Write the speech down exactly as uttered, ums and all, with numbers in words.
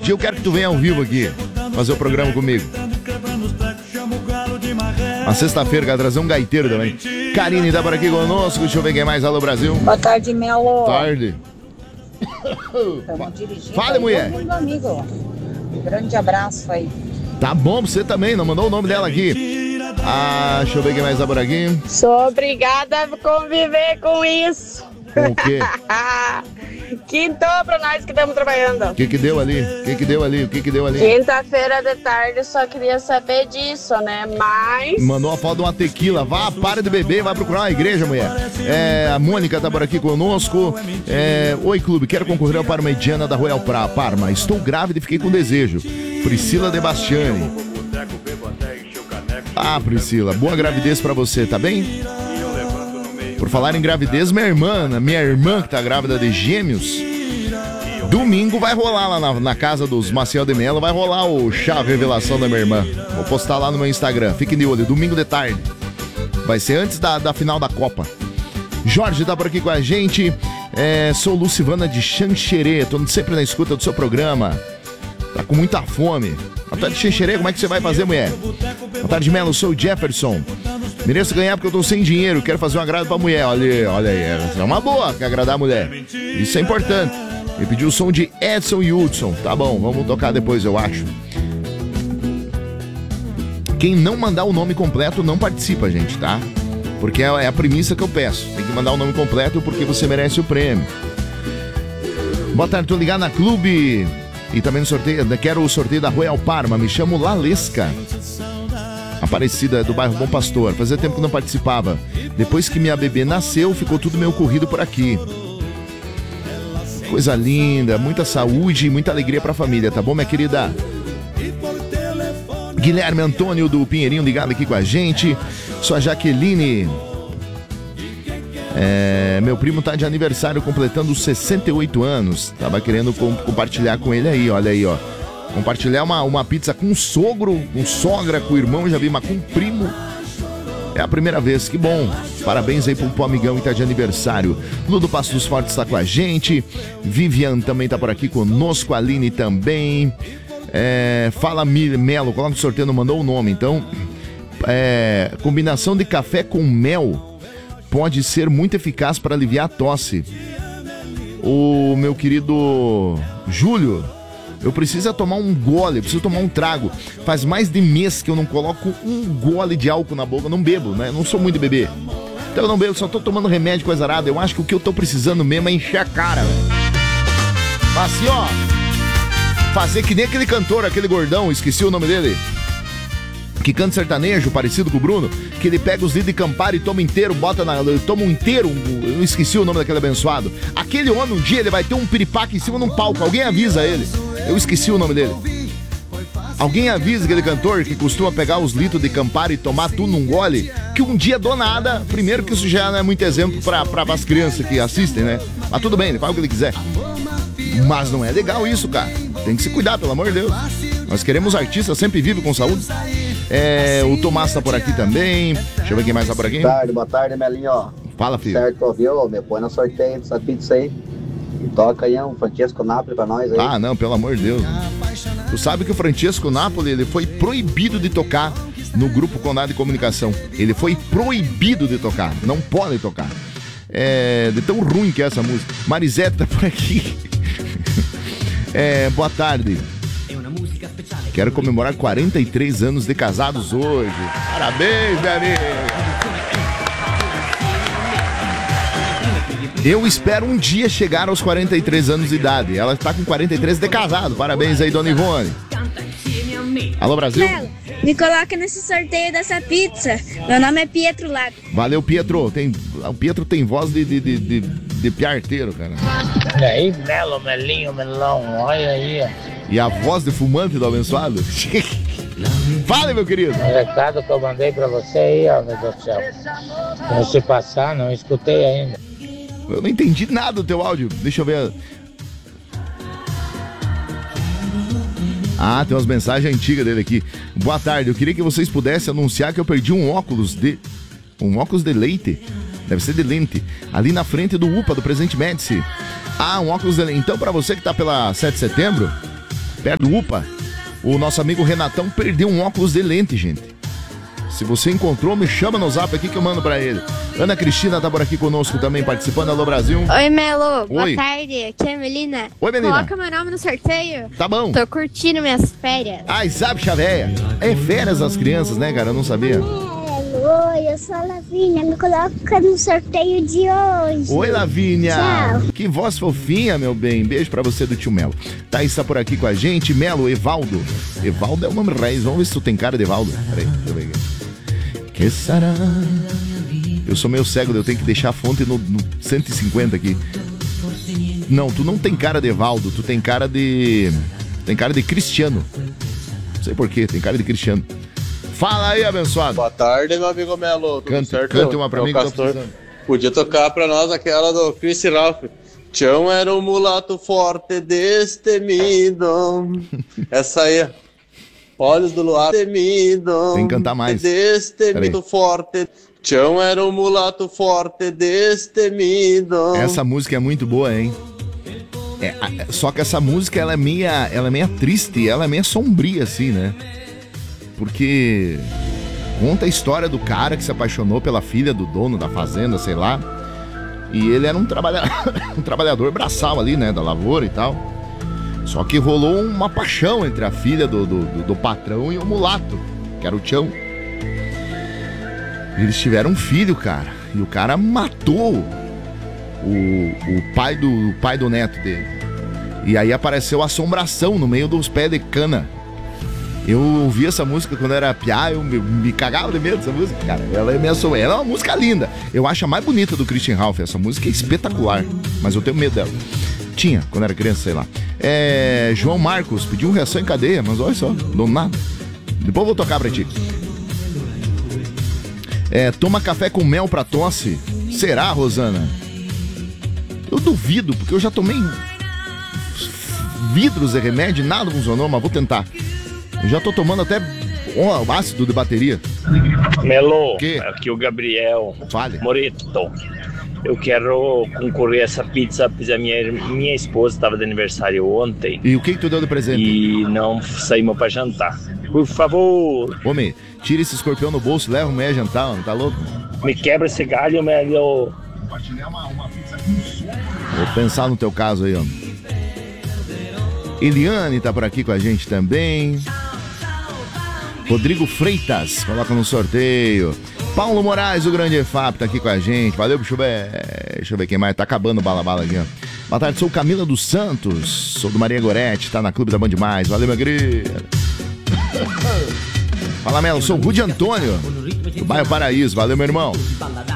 dia eu quero que tu venha ao vivo aqui, fazer o programa comigo. Na sexta-feira, quero trazer um gaiteiro também. Karine tá por aqui conosco, deixa eu ver quem mais. Alô, Brasil. Boa tarde, Melo. Boa tarde. Estamos dirigindo. Fale, mulher. Meu amigo. Um grande abraço aí. Tá bom pra você também, não mandou o nome dela aqui. Ah, deixa eu ver quem mais tá por aqui. Sou obrigada a conviver com isso. Com o quê? Quintou pra nós que estamos trabalhando. O que que deu ali? O que que deu ali? O que que deu ali? Quinta-feira de tarde, só queria saber disso, né? Mas... Mandou uma foto de uma tequila. Vá, para de beber, vai procurar uma igreja, mulher. É, a Mônica tá por aqui conosco. É, Oi, clube, quero concorrer ao Parmegiana da Royal Parma. Estou grávida e fiquei com desejo. Priscila De Bastiani. Ah, Priscila, boa gravidez pra você, tá bem? Por falar em gravidez, minha irmã, minha irmã que tá grávida de gêmeos, domingo vai rolar lá na, na casa dos Maciel de Mello, vai rolar o chá revelação da minha irmã. Vou postar lá no meu Instagram, fiquem de olho, domingo de tarde. Vai ser antes da, da final da Copa. Jorge tá por aqui com a gente. É, sou Lucivana de Xanxerê, tô sempre na escuta do seu programa. Tá com muita fome. Boa tarde, Xanxerê, como é que você vai fazer, mulher? Boa tarde, Melo, sou o Jefferson. Mereço ganhar porque eu tô sem dinheiro, quero fazer um agrado pra mulher. Olha, olha aí, é uma boa que agradar a mulher. Isso é importante. Ele pediu o som de Edson e Hudson. Tá bom, vamos tocar depois, eu acho. Quem não mandar o nome completo não participa, gente, tá? Porque é a premissa que eu peço. Tem que mandar o nome completo porque você merece o prêmio. Boa tarde, tô ligado na Clube. E também no sorteio, quero o sorteio da Royal Parma. Me chamo Lalesca. Aparecida do bairro Bom Pastor. Fazia tempo que não participava. Depois que minha bebê nasceu, ficou tudo meio corrido por aqui. Coisa linda, muita saúde e muita alegria pra família, tá bom, minha querida? Guilherme Antônio do Pinheirinho ligado aqui com a gente. Sua Jaqueline. É, meu primo tá de aniversário completando sessenta e oito anos. Tava querendo com, compartilhar com ele aí, olha aí, ó. Compartilhar uma, uma pizza com sogro, com sogra, com irmão, já vi, mas com primo. É a primeira vez, que bom. Parabéns aí pro, pro amigão que tá de aniversário. Ludo Passo dos Fortes tá com a gente. Vivian também tá por aqui conosco. Aline também. É, fala Melo, coloca o sorteio, não mandou o nome. Então, é, combinação de café com mel pode ser muito eficaz para aliviar a tosse. O meu querido Júlio, eu preciso tomar um gole, eu preciso tomar um trago. Faz mais de mês que eu não coloco um gole de álcool na boca, eu não bebo, né? Não sou muito de beber. Então eu não bebo, só tô tomando remédio, coisa arada. Eu acho que o que eu tô precisando mesmo é encher a cara, velho. Assim, ó, fazer que nem aquele cantor, aquele gordão, esqueci o nome dele, que canta sertanejo, parecido com o Bruno, que ele pega os litros de Campari e toma inteiro, bota na... toma um inteiro, eu esqueci o nome daquele abençoado. Aquele homem, um dia, ele vai ter um piripaque em cima de um palco, alguém avisa ele. Eu esqueci o nome dele. Alguém avisa aquele cantor que costuma pegar os litros de Campari e tomar tudo num gole, que um dia do nada, primeiro que isso já não é muito exemplo pra, pra as crianças que assistem, né? Mas tudo bem, ele faz o que ele quiser. Mas não é legal isso, cara. Tem que se cuidar, pelo amor de Deus. Nós queremos artistas sempre vivos com saúde. É, o Tomás tá por aqui também. Deixa eu ver quem mais tá por aqui. Boa tarde, boa tarde, Melinho. Fala, filho. Certo, viu? Me põe no sorteio dessa pizza aí. E toca aí um Francesco Napoli pra nós aí. Ah, não, pelo amor de Deus. Tu sabe que o Francesco Napoli, ele foi proibido de tocar no Grupo Condado de Comunicação. Ele foi proibido de tocar. Não pode tocar. É de tão ruim que é essa música. Marisete tá por aqui. É, boa tarde. Quero comemorar quarenta e três anos de casados hoje. Parabéns, minha amiga. Eu espero um dia chegar aos quarenta e três anos de idade. Ela está com quarenta e três de casado. Parabéns aí, dona Ivone. Alô, Brasil? Melo, me coloca nesse sorteio dessa pizza. Meu nome é Pietro Lago. Valeu, Pietro. Tem, o Pietro tem voz de, de, de, de, de piarteiro, cara. E aí, Melo, Melinho, Melão, olha aí. E a voz de fumante do abençoado? Fala, meu querido. O recado que eu mandei pra você aí, ó, meu Deus do céu. Não se passar, não escutei ainda. Eu não entendi nada do teu áudio. Deixa eu ver. Ah, tem umas mensagens antigas dele aqui. Boa tarde, eu queria que vocês pudessem anunciar que eu perdi um óculos de... Um óculos de leite. Deve ser de lente. Ali na frente do U P A, do Presente Médici. Ah, um óculos de lente. Então, pra você que tá pela sete de setembro, perto do U P A. O nosso amigo Renatão perdeu um óculos de lente, gente. Se você encontrou, me chama no zap aqui que eu mando pra ele. Ana Cristina tá por aqui conosco também, participando. Alô, Brasil. Oi, Melo. Oi. Boa tarde. Aqui é a Melina. Oi, Melina. Coloca meu nome no sorteio. Tá bom. Tô curtindo minhas férias. Ai, sabe, chaveia. É férias das crianças, né, cara? Eu não sabia. Oi, eu sou a Lavínia, me coloca no sorteio de hoje. Oi, Lavínia. Tchau. Que voz fofinha, meu bem. Beijo pra você do tio Melo. Thaís tá por aqui com a gente. Melo, Evaldo. Evaldo é o nome raiz. Vamos ver se tu tem cara de Evaldo. Peraí, deixa eu ver aqui. Que será? Eu sou meio cego, eu tenho que deixar a fonte no, no cento e cinquenta aqui. Não, tu não tem cara de Evaldo. Tu tem cara de... Tem cara de Cristiano. Não sei porquê, tem cara de Cristiano. Fala aí, abençoado. Boa tarde, meu amigo Melo. Tudo Canta, certo? canta uma pra Eu, mim que eu tô Castor. precisando. Podia tocar pra nós aquela do Chris Ralph. Tião era um mulato forte, destemido. Essa aí. Olhos do luar, temido. Tem que cantar mais. Destemido forte. Tião era um mulato forte, destemido. Essa música é muito boa, hein? É, a- só que essa música, ela é meia, ela é meia triste, ela é meia sombria, assim, né? Porque conta a história do cara que se apaixonou pela filha do dono da fazenda, sei lá. E ele era um, trabalha... um trabalhador braçal ali, né? Da lavoura e tal. Só que rolou uma paixão entre a filha do, do, do, do patrão e o mulato, que era o Tião. Eles tiveram um filho, cara. E o cara matou o, o, pai, do, o pai do neto dele. E aí apareceu a assombração no meio dos pés de cana. Eu ouvi essa música quando eu era piá, eu me, me cagava de medo dessa música, cara. Ela é, minha, ela é uma música linda. Eu acho a mais bonita do Christian Ralph. Essa música é espetacular, mas eu tenho medo dela. Tinha, quando era criança, sei lá. É, João Marcos pediu reação em cadeia, mas olha só, não nada. Depois eu vou tocar pra ti. É, toma café com mel pra tosse. Será, Rosana? Eu duvido, porque eu já tomei vidros de remédio, nada funcionou, mas vou tentar. Eu já tô tomando até ó, ácido de bateria. Melo, Que? aqui o Gabriel Fale. Moreto. Eu quero concorrer a essa pizza, pois a minha, minha esposa estava de aniversário ontem E o que que tu deu de presente? e não saímos para jantar. Por favor, Homem, tira esse escorpião no bolso, leva o meia jantar, mano, tá louco? me quebra esse galho, Melo. Vou pensar no teu caso aí, ó. Eliane tá por aqui com a gente também. Rodrigo Freitas, coloca no sorteio. Paulo Moraes, o grande E F A P, tá aqui com a gente. Valeu, deixa eu ver, deixa eu ver quem mais. Tá acabando o bala-bala aqui, ó. Boa tarde, sou Camila dos Santos. Sou do Maria Gorete, tá na Clube da Band Mais. Valeu, meu querido. Fala, Melo, sou o Rudy Antônio, do bairro Paraíso. Valeu, meu irmão.